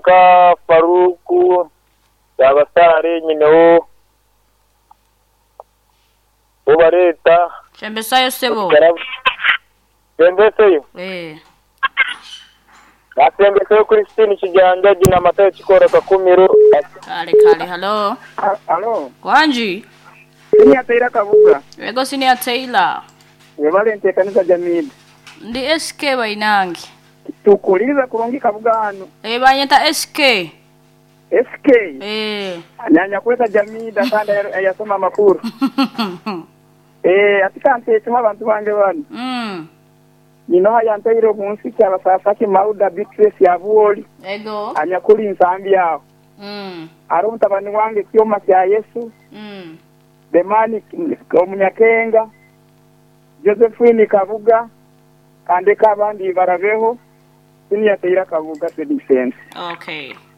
ka Faruku Abasare nyine ubareta Shembesayo sebo. Shembesayo Shembesayo Christine Kijanja jina Matayo Chikora Kakumiro. Kale hello. Hello. Wanji. Sini Taylor Kabuga. Ego sini Taylor. Webale ntekanisa Jamid. Ndi SK bainangi. Tukuliza kurungi Kabuga hano. Banyeta SK. SK. Nyanya kweta Jamida kandi yasoma makuru. Atikante tuma abantu bange bano. Nino hayantayiro munsi cyabasafaki Mauda Beatrice yavuoli. Ego. Anyakuri insambi yaho. Arumta bani wange kyoma kya Yesu. Demani Omunyakenga. Josephine Kabuga. Kandeka abandi barabeho. Sini Taylor Kabuga se defense. Okay.